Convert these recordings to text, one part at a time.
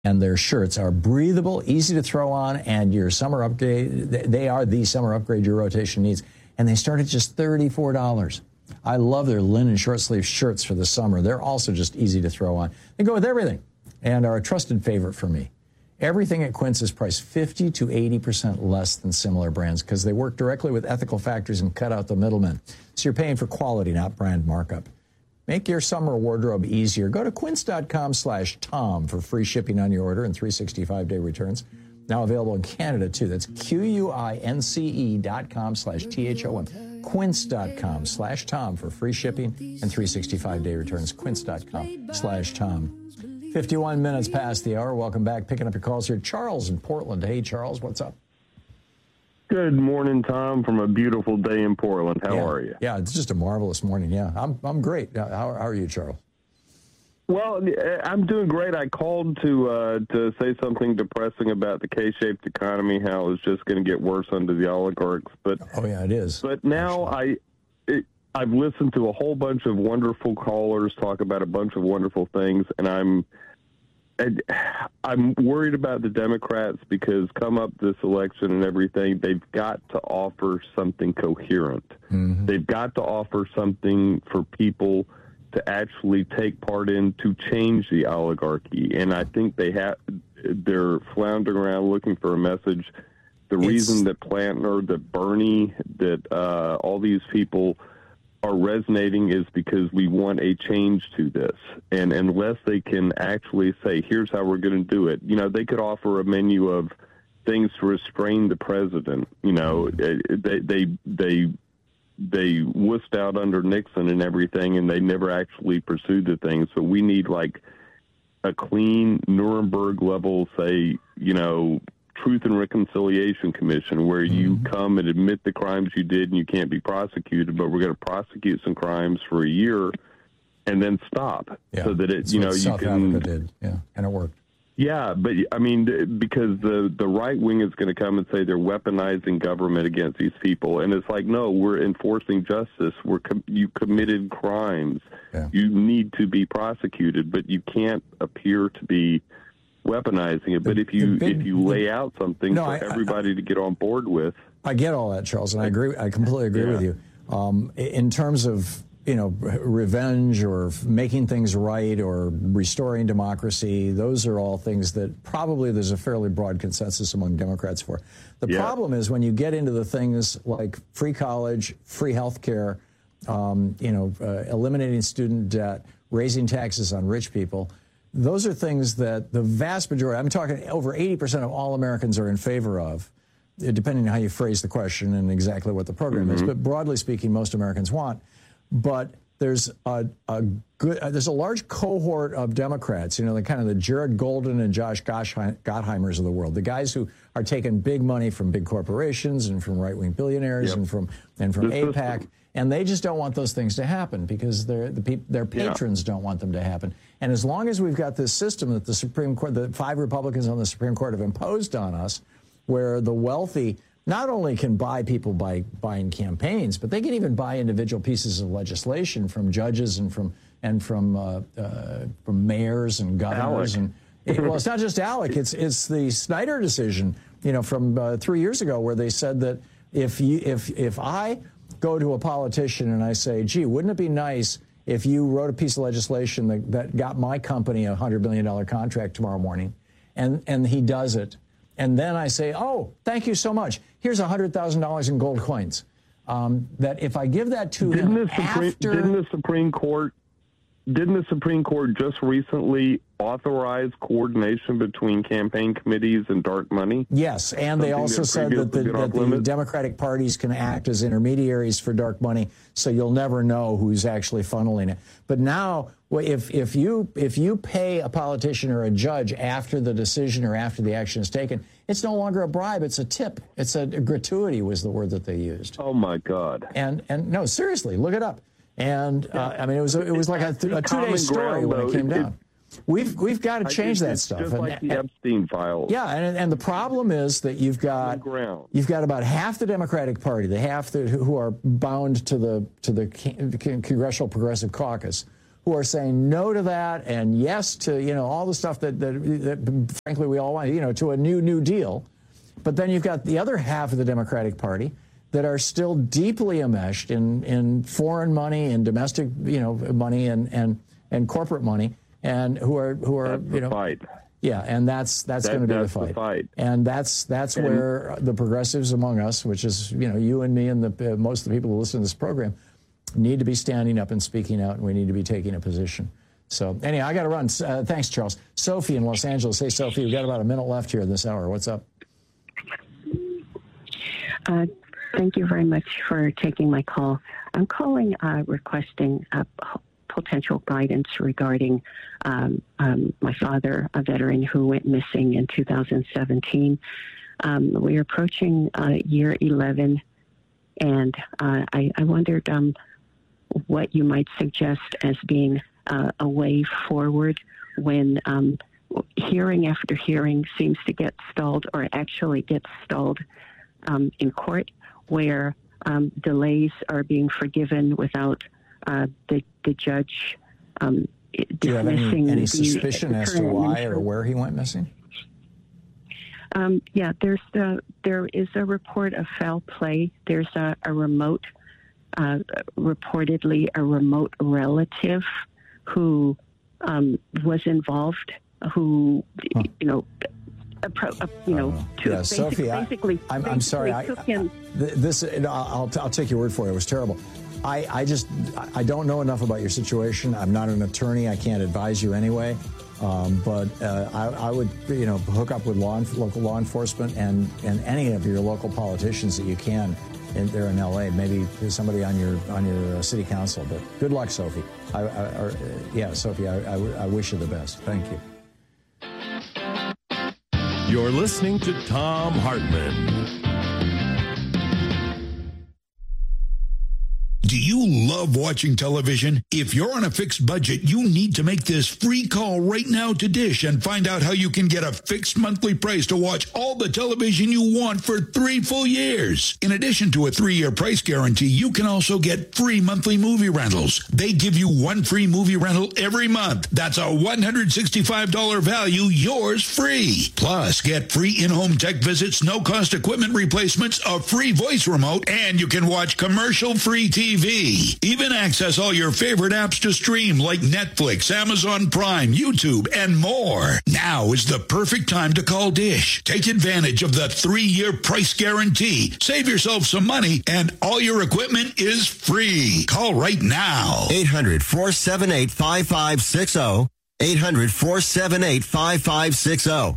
And their shirts are breathable, easy to throw on, and your summer upgrade, they are the summer upgrade your rotation needs. And they start at just $34. I love their linen short sleeve shirts for the summer. They're also just easy to throw on. They go with everything and are a trusted favorite for me. Everything at Quince is priced 50 to 80% less than similar brands because they work directly with ethical factories and cut out the middlemen. So you're paying for quality, not brand markup. Make your summer wardrobe easier. Go to quince.com/Tom for free shipping on your order and 365-day returns. Now available in Canada, too. That's QUINCE.com/THOM. Quince.com/Tom for free shipping and 365-day returns. Quince.com/Tom. 51 minutes past the hour. Welcome back. Picking up your calls here. Charles in Portland. Hey, Charles, what's up? Good morning, Tom, from a beautiful day in Portland. How are you? Yeah, it's just a marvelous morning. Yeah, I'm great. How are you, Charles? Well, I'm doing great. I called to say something depressing about the K-shaped economy, how it's just going to get worse under the oligarchs. But oh yeah, it is. But now I've listened to a whole bunch of wonderful callers talk about a bunch of wonderful things, and I'm worried about the Democrats because come up this election and everything, they've got to offer something coherent. Mm-hmm. They've got to offer something for people to actually take part in to change the oligarchy. And I think they're floundering around looking for a message. The reason that Plantner, that Bernie, that all these people are resonating is because we want a change to this. And unless they can actually say, here's how we're going to do it, they could offer a menu of things to restrain the president. They wussed out under Nixon and everything, and they never actually pursued the thing. So we need like a clean Nuremberg level, say, Truth and Reconciliation Commission, where you come and admit the crimes you did and you can't be prosecuted, but we're going to prosecute some crimes for a year and then stop so that it, you South can. Africa did, and it worked. Yeah, but I mean, because the right wing is going to come and say they're weaponizing government against these people, and it's like, no, we're enforcing justice. You committed crimes. Yeah. You need to be prosecuted, but you can't appear to be weaponizing it. But if you lay out something for everybody to get on board with, I get all that, Charles, and I agree. I completely agree with you. In terms of revenge or making things right or restoring democracy, those are all things that probably there's a fairly broad consensus among Democrats for. The problem is when you get into the things like free college, free health care, eliminating student debt, raising taxes on rich people. Those are things that the vast majority, I'm talking over 80% of all Americans are in favor of, depending on how you phrase the question and exactly what the program is. But broadly speaking, most Americans want. But there's a large cohort of Democrats, the kind of the Jared Golden and Josh Gottheimers of the world, the guys who are taking big money from big corporations and from right-wing billionaires and from AIPAC, and they just don't want those things to happen because their patrons don't want them to happen. And as long as we've got this system that the Supreme Court, the 5 Republicans on the Supreme Court have imposed on us, where the wealthy not only can buy people by buying campaigns, but they can even buy individual pieces of legislation from judges and from mayors and governors. Alec. Well, it's not just Alec. It's the Snyder decision, from 3 years ago, where they said that if I go to a politician and I say, gee, wouldn't it be nice if you wrote a piece of legislation that got my company a $100 million contract tomorrow morning, and he does it. And then I say, oh, thank you so much. Here's $100,000 in gold coins. That if I give that to him Didn't the Supreme Court just recently authorize coordination between campaign committees and dark money? Yes, and they also said that the Democratic parties can act as intermediaries for dark money, so you'll never know who's actually funneling it. But now, if you pay a politician or a judge after the decision or after the action is taken, it's no longer a bribe; it's a tip. It's a gratuity was the word that they used. Oh my God! And no, seriously, look it up. And I mean, it was like a 2-day story when it came down. We've got to change that stuff. Just like the Epstein files. Yeah, and the problem is that you've got about half the Democratic Party, the half who are bound to the Congressional Progressive Caucus, who are saying no to that and yes to, all the stuff that frankly we all want, to a new Deal. But then you've got the other half of the Democratic Party that are still deeply enmeshed in foreign money and domestic, money and corporate money, and who are the fight. Yeah, and that's going to be the fight. And that's where the progressives among us, which is you and me and most of the people who listen to this program, need to be standing up and speaking out, and we need to be taking a position. So anyhow, I got to run. Thanks, Charles. Sophie in Los Angeles. Hey, Sophie, we've got about a minute left here in this hour. What's up? Thank you very much for taking my call. I'm calling requesting potential guidance regarding my father, a veteran who went missing in 2017. We're approaching year 11, and I wondered what you might suggest as being a way forward when hearing after hearing seems to get stalled or actually gets stalled in court, where delays are being forgiven without the judge dismissing. Do you have any suspicion as to why or where he went missing? Yeah, there is a report of foul play. There's a remote, reportedly a remote relative who was involved, who Sophie, I'm sorry. I'll take your word for it. It was terrible. I don't know enough about your situation. I'm not an attorney. I can't advise you anyway. But I would, hook up with local law enforcement and any of your local politicians that you can there in L.A. Maybe somebody on your city council. But good luck, Sophie. Sophie, I wish you the best. Thank you. You're listening to Thom Hartmann. Do you love watching television? If you're on a fixed budget, you need to make this free call right now to Dish and find out how you can get a fixed monthly price to watch all the television you want for 3 full years. In addition to a 3-year price guarantee, you can also get free monthly movie rentals. They give you 1 free movie rental every month. That's a $165 value, yours free. Plus, get free in-home tech visits, no-cost equipment replacements, a free voice remote, and you can watch commercial-free TV. Even access all your favorite apps to stream like Netflix, Amazon Prime, YouTube, and more. Now is the perfect time to call Dish. Take advantage of the 3-year price guarantee. Save yourself some money, and all your equipment is free. Call right now. 800-478-5560. 800-478-5560.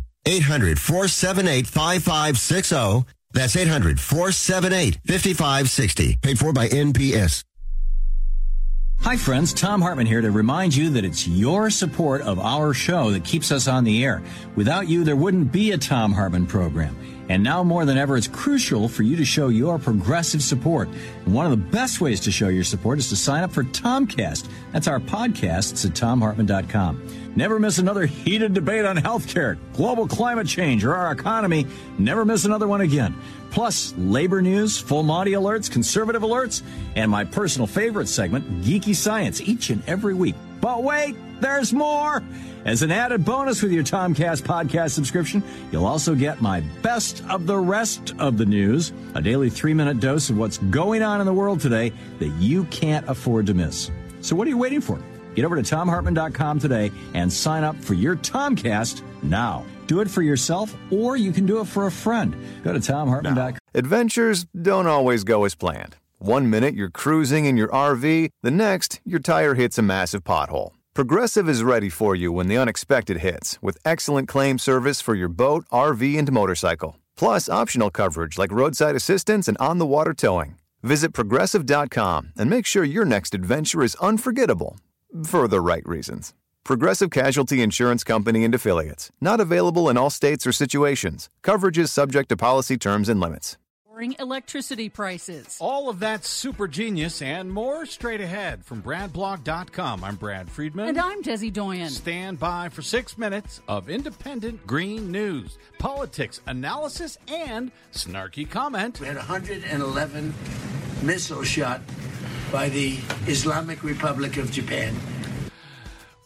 800-478-5560. That's 800-478-5560. Paid for by NPS. Hi, friends. Thom Hartmann here to remind you that it's your support of our show that keeps us on the air. Without you, there wouldn't be a Thom Hartmann program. And now more than ever, it's crucial for you to show your progressive support. And one of the best ways to show your support is to sign up for Tomcast. That's our podcasts at ThomHartmann.com. Never miss another heated debate on healthcare, global climate change, or our economy. Never miss another one again. Plus, labor news, full Monty alerts, conservative alerts, and my personal favorite segment, Geeky Science, each and every week. But wait, there's more! As an added bonus with your Tomcast podcast subscription, you'll also get my best of the rest of the news, a daily 3-minute dose of what's going on in the world today that you can't afford to miss. So what are you waiting for? Get over to ThomHartmann.com today and sign up for your Tomcast now. Do it for yourself, or you can do it for a friend. Go to ThomHartmann.com. Adventures don't always go as planned. 1 minute you're cruising in your RV, the next your tire hits a massive pothole. Progressive is ready for you when the unexpected hits, with excellent claim service for your boat, RV, and motorcycle. Plus, optional coverage like roadside assistance and on-the-water towing. Visit Progressive.com and make sure your next adventure is unforgettable for the right reasons. Progressive Casualty Insurance Company and Affiliates. Not available in all states or situations. Coverage is subject to policy terms and limits. Electricity prices. All of that super genius and more straight ahead from BradBlog.com. I'm Brad Friedman. And I'm Desi Doyen. Stand by for 6 minutes of independent green news, politics, analysis, and snarky comment. We had 111 missiles shot by the Islamic Republic of Japan.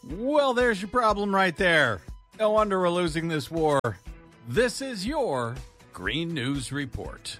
Well, there's your problem right there. No wonder we're losing this war. This is your Green News Report.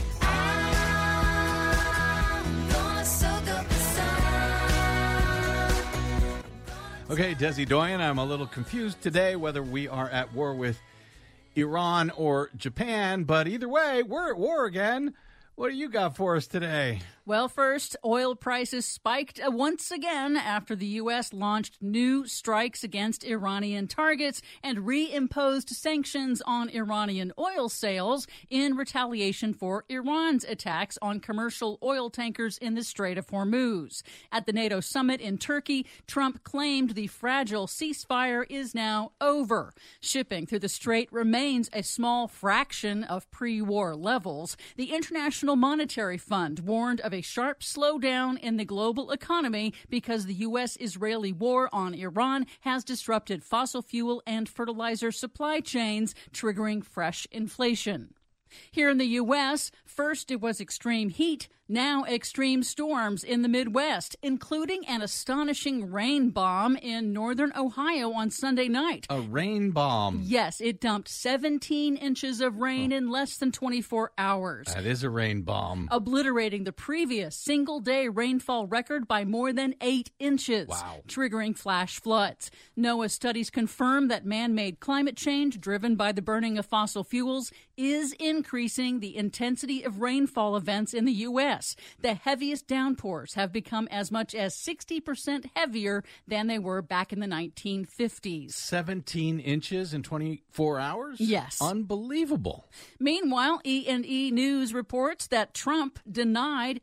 Okay, Desi Doyen, I'm a little confused today whether we are at war with Iran or Japan, but either way, we're at war again. What do you got for us today? Well, first, oil prices spiked once again after the U.S. launched new strikes against Iranian targets and reimposed sanctions on Iranian oil sales in retaliation for Iran's attacks on commercial oil tankers in the Strait of Hormuz. At the NATO summit in Turkey, Trump claimed the fragile ceasefire is now over. Shipping through the strait remains a small fraction of pre-war levels. The International Monetary Fund warned of a sharp slowdown in the global economy because the U.S.-Israeli war on Iran has disrupted fossil fuel and fertilizer supply chains, triggering fresh inflation. Here in the U.S., first it was extreme heat, now extreme storms in the Midwest, including an astonishing rain bomb in northern Ohio on Sunday night. A rain bomb? Yes, it dumped 17 inches of rain in less than 24 hours. That is a rain bomb. Obliterating the previous single-day rainfall record by more than 8 inches, triggering flash floods. NOAA studies confirm that man-made climate change driven by the burning of fossil fuels is increasing the intensity of rainfall events in the U.S. The heaviest downpours have become as much as 60% heavier than they were back in the 1950s. 17 inches in 24 hours? Yes. Unbelievable. Meanwhile, E&E News reports that Trump denied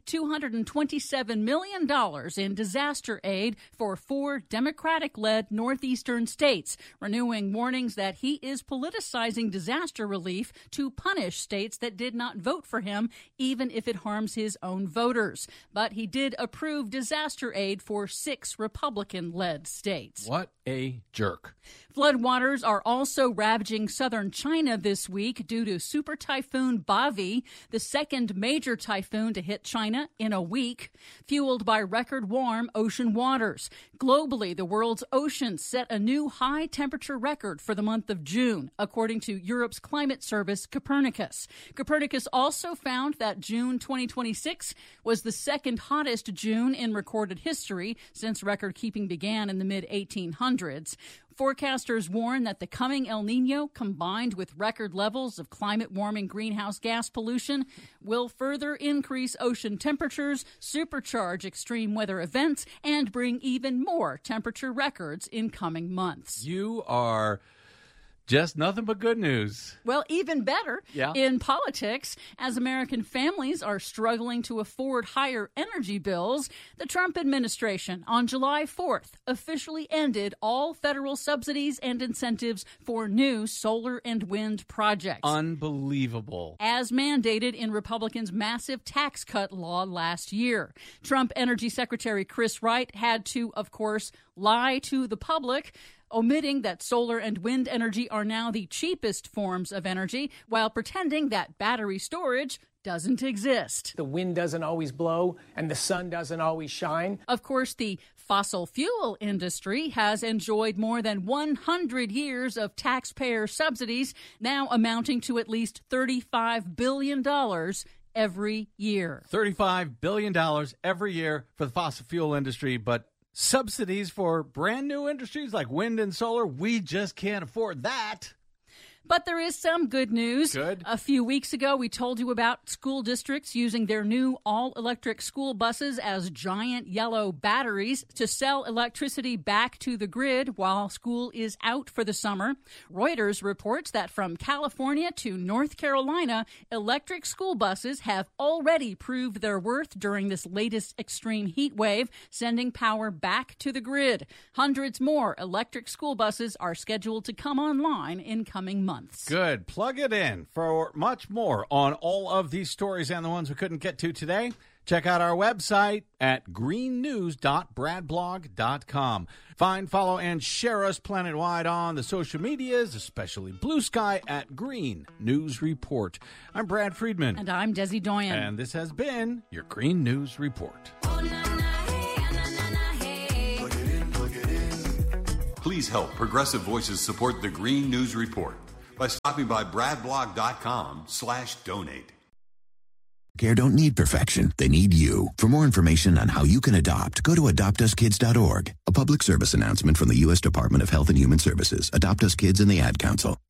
$227 million in disaster aid for 4 Democratic-led northeastern states, renewing warnings that he is politicizing disaster relief to punish states that did not vote for him, even if it harms his own voters. But he did approve disaster aid for 6 Republican-led states. What a jerk. Floodwaters are also ravaging southern China this week due to Super Typhoon Bavi, the second major typhoon to hit China in a week, fueled by record warm ocean waters. Globally, the world's oceans set a new high temperature record for the month of June, according to Europe's climate service Copernicus. Copernicus also found that June 2026 was the second hottest June in recorded history since record keeping began in the mid-1800s. Forecasters warn that the coming El Niño, combined with record levels of climate-warming greenhouse gas pollution, will further increase ocean temperatures, supercharge extreme weather events, and bring even more temperature records in coming months. You are just nothing but good news. Well, even better in politics, as American families are struggling to afford higher energy bills, the Trump administration on July 4th officially ended all federal subsidies and incentives for new solar and wind projects. Unbelievable. As mandated in Republicans' massive tax cut law last year. Trump Energy Secretary Chris Wright had to, of course, lie to the public, omitting that solar and wind energy are now the cheapest forms of energy, while pretending that battery storage doesn't exist. The wind doesn't always blow and the sun doesn't always shine. Of course, the fossil fuel industry has enjoyed more than 100 years of taxpayer subsidies, now amounting to at least $35 billion every year. $35 billion every year for the fossil fuel industry, but subsidies for brand new industries like wind and solar, we just can't afford that. But there is some good news. Good. A few weeks ago, we told you about school districts using their new all-electric school buses as giant yellow batteries to sell electricity back to the grid while school is out for the summer. Reuters reports that from California to North Carolina, electric school buses have already proved their worth during this latest extreme heat wave, sending power back to the grid. Hundreds more electric school buses are scheduled to come online in coming months. Good. Plug it in. For much more on all of these stories and the ones we couldn't get to today, check out our website at greennews.bradblog.com. Find, follow, and share us planet-wide on the social medias, especially Blue Sky at Green News Report. I'm Brad Friedman. And I'm Desi Doyen. And this has been your Green News Report. Oh, na, na, hey, na, na, na, hey. Plug it in, plug it in. Please help Progressive Voices support the Green News Report by stopping by bradblog.com/donate. Care don't need perfection. They need you. For more information on how you can adopt, go to adoptuskids.org. A public service announcement from the U.S. Department of Health and Human Services, Adopt Us Kids, and the Ad Council.